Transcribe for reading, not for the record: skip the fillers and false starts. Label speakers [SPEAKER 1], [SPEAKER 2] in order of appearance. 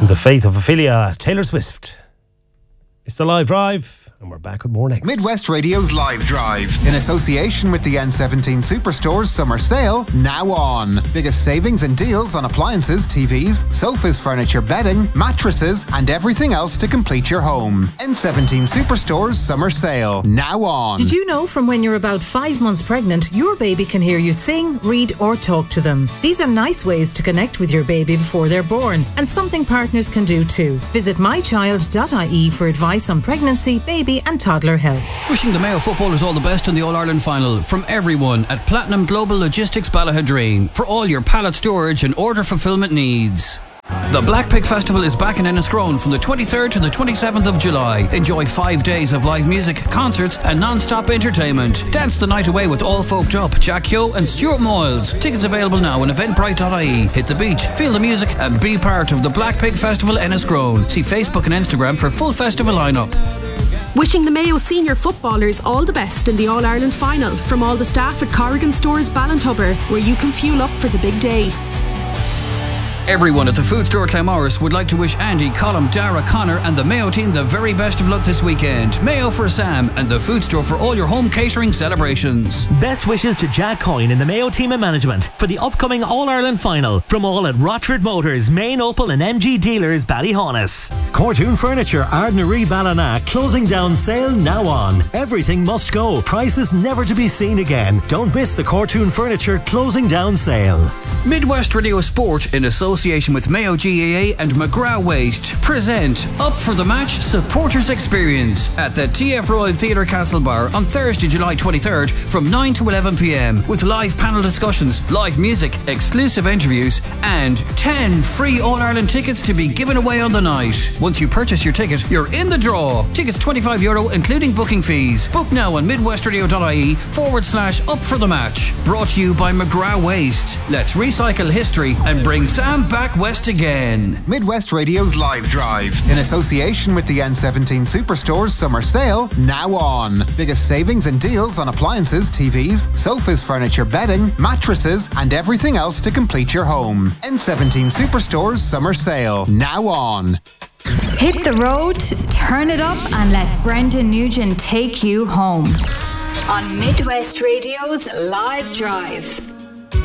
[SPEAKER 1] The Faith of Ophelia, Taylor Swift. It's the Live Drive, and we're back with more next.
[SPEAKER 2] Midwest Radio's Live Drive, in association with the N17 Superstore's summer sale, now on. Biggest savings and deals on appliances, TVs, sofas, furniture, bedding, mattresses, and everything else to complete your home. N17 Superstore's summer sale, now on.
[SPEAKER 3] Did you know from when you're about 5 months pregnant, your baby can hear you sing, read, or talk to them? These are nice ways to connect with your baby before they're born, and something partners can do too. Visit mychild.ie for advice on pregnancy, baby and toddler health.
[SPEAKER 4] Wishing the Mayo footballers all the best in the All-Ireland final from everyone at Platinum Global Logistics Ballahadreen for all your pallet storage and order fulfillment needs. The Black Pig Festival is back in Enniscrone from the 23rd to the 27th of July. Enjoy 5 days of live music, concerts and non-stop entertainment. Dance the night away with All Folked Up, Jack Yo and Stuart Moyles. Tickets available now on eventbrite.ie. Hit the beach, feel the music and be part of the Black Pig Festival Enniscrone. See Facebook and Instagram for full festival lineup.
[SPEAKER 5] Wishing the Mayo senior footballers all the best in the All-Ireland final from all the staff at Corrigan Stores Ballintubber, where you can fuel up for the big day.
[SPEAKER 4] Everyone at the Food Store Claremorris would like to wish Andy, Colm, Dara, Connor and the Mayo team the very best of luck this weekend. Mayo for Sam and the Food Store for all your home catering celebrations.
[SPEAKER 6] Best wishes to Jack Coyne and the Mayo team and management for the upcoming All-Ireland final from all at Rochford Motors, Main Opel and MG Dealers Ballyhonus. Cortoon Furniture, Ardnaree Ballina, closing down sale now on. Everything must go, prices never to be seen again. Don't miss the Cortoon Furniture closing down sale.
[SPEAKER 4] Midwest Radio Sport in association with Mayo GAA and McGrath Waste present Up for the Match Supporters Experience at the TF Royal Theatre Castlebar on Thursday, July 23rd from 9 to 11 p.m. with live panel discussions, live music, exclusive interviews and 10 free All-Ireland tickets to be given away on the night. Once you purchase your ticket, you're in the draw. Tickets €25 including booking fees. Book now on midwestradio.ie/Up for the Match. Brought to you by McGrath Waste. Let's recycle history and bring Sam back west again.
[SPEAKER 2] Midwest Radio's Live Drive, in association with the N17 Superstore's summer sale, now on. Biggest savings and deals on appliances, TVs, sofas, furniture, bedding, mattresses, and everything else to complete your home. N17 Superstore's summer sale, now on.
[SPEAKER 7] Hit the road, turn it up, and let Brendan Nugent take you home. On Midwest Radio's Live Drive.